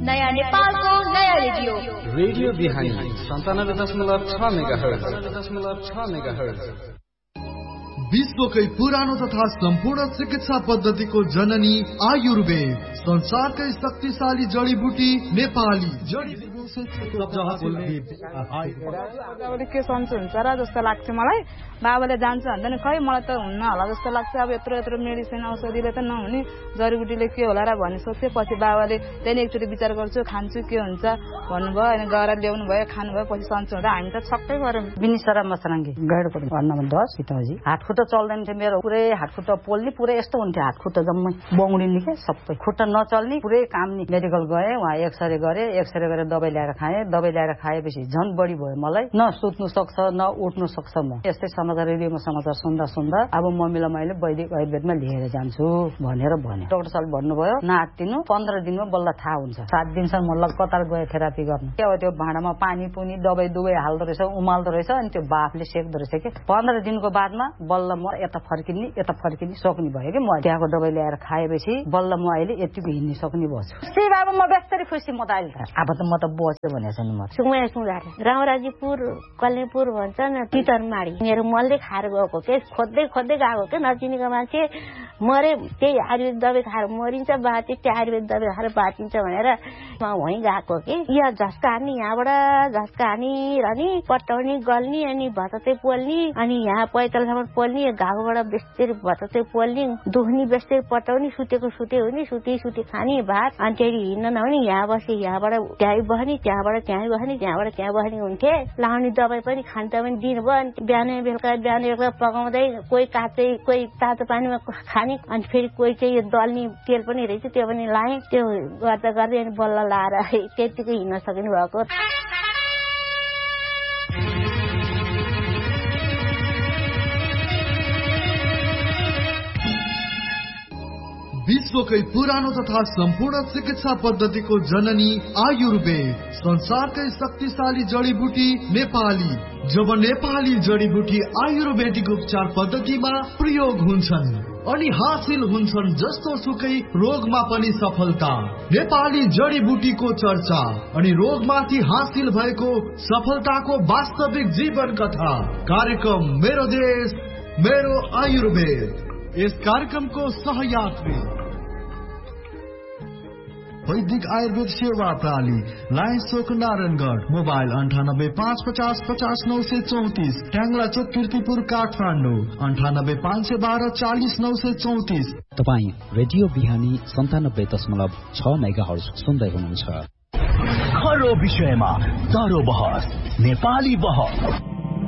नयाँ नेपालको नयाँ रेडियो रेडियो बिहानी 97.6 मेगाहर्ज। विश्वकै पुरानो तथा सम्पूर्ण चिकित्सा पद्धतिको जननी आयुर्वेद, संसारकै शक्तिशाली जडीबुटी नेपाली के सन्चो हुन्छ र जस्तो लाग्छ मलाई। बाबाले जान्छ भन्दैन, खै मलाई त हुन्न होला जस्तो लाग्छ। अब यत्रो मेडिसिन औषधिले त नहुने, जडीबुटीले के होला र भन्ने सोचे। पछि बाबाले त्यहाँदेखि एकचोटि विचार गर्छु, खान्छु के हुन्छ भन्नुभयो। अनि गएर ल्याउनु भयो, खानुभयो। पछि सन्चो हुँदा हामी त छक्कै गऱ्यौँ। बिनिसरा मसराङ्गी गैडको भन्नमा 10 सीताजी हातखुट्टा चल्दैन थियो मेरो। पुरै हातखुट्टा पोल्ने, पुरै यस्तो हुन्थ्यो हातखुट्टा जम्मै बौडिने के सबै। खुट्टा नचल्ने, पुरै काम नि। मेडिकल गए, वहाँ एक्सरे गरेर दबाई ल्याएर खाएँ। दबाई ल्याएर खाएपछि झन् बढी भयो मलाई। न सुत्नु सक्छ न उठ्नु सक्छ। म यस्तै समाचार रेडियोमा समाचार सुन्दा अब मम्मीलाई मैले वैदिक आयुर्वेदमा लिएर जान्छु भनेर भने। डाक्टर साहब भन्नुभयो नआत्तिनु, 15 दिनमा बल्ल थाहा हुन्छ। 7 दिनसम्म म कतार गए थेरापी गर्न। के हो त्यो भाँडामा पानी पुनी दबाई दुवै हाल्दो रहेछ, उमाल्दो रहेछ। अनि त्यो बाफले सेक्दो रहेछ के। 15 दिनको बादमा बल्ल म यता फर्किने सक्ने भयो कि। म त्यहाँको दबाई ल्याएर खाएपछि बल्ल म अहिले यतिको हिँड्न सक्ने भएछु। श्री बाबा म बेस्तरी खुसी। म त अहिले अब त म त बच्यो भनेछ नि। म सुङमा रामराजीपुर कल्नेपुर भन्छ न, तितरमाडी मेरो मलले खाएर गएको के। खोज्दै गएको के। नचिनेको मान्छे मरे, त्यही आयुर्वेद दबाई खाएर मरिन्छ, बाँचे त्यो आयुर्वेद दबाई खाएर बाँचिन्छ भनेर म वहीँ गएको कि। यहाँ झस्का हान्ने, यहाँबाट झस्का हानी रहने, पट्टाउने गल्ने, अनि भतते पोल्ने, अनि यहाँ पैतालसम्म पोल्ने, घाउबाट बेस्तेर भतते पोल्ने, दुख्ने बेस्तेर पट्टाउने, सुतेको सुते हुने, सुते खाने भात। अनि त्यही हिँड्न नहुने, यहाँ बसे यहाँबाट त्यहीँ बस्ने, त्यहाँबाट त्यहीँ बस्ने, त्यहाँबाट त्यहाँ बस्ने हुन्थे। लाउने दबाई पनि खान्छ पनि दिनुभयो। अनि बिहान बेलुका पकाउँदै कोही काँचै कोही तातो पानीमा खाने। अनि फेरि कोही चाहिँ यो दल्ने तेल पनि रहेछ, त्यो पनि लाएँ। त्यो गर्दै अनि बल्ल लाएर त्यतिकै हिँड्न सक्नु भएको। विश्वकै पुरानो तथा सम्पूर्ण चिकित्सा पद्धतिको जननी आयुर्वेद, संसारकै शक्तिशाली जडीबुटी नेपाली। जब नेपाली जडीबुटी आयुर्वेदिक उपचार पद्धतिमा प्रयोग हुन्छन् अनि हासिल हुन्छन् जस्तो सुकै रोगमा पनि सफलता। नेपाली जडीबुटीको चर्चा अनि रोगमाथि हासिल भएको सफलताको वास्तविक जीवन कथा। कार्यक्रम मेरो देश मेरो आयुर्वेद। यस कार्यक्रमको सहयात्री वैदिक आयुर्वेद सेवा प्रणाली, लायन्स चोक नारायणगढ। मोबाइल 9855050934, ट्याङ्ला चोक कीर्तिपुर काठमाडौँ 985112400934। तपाईँ रेडियो बिहानी 97.6 मेगाहर्ज सुन्दै हुनुहुन्छ। खरो विषयमा तरो बहस, नेपाली बहस।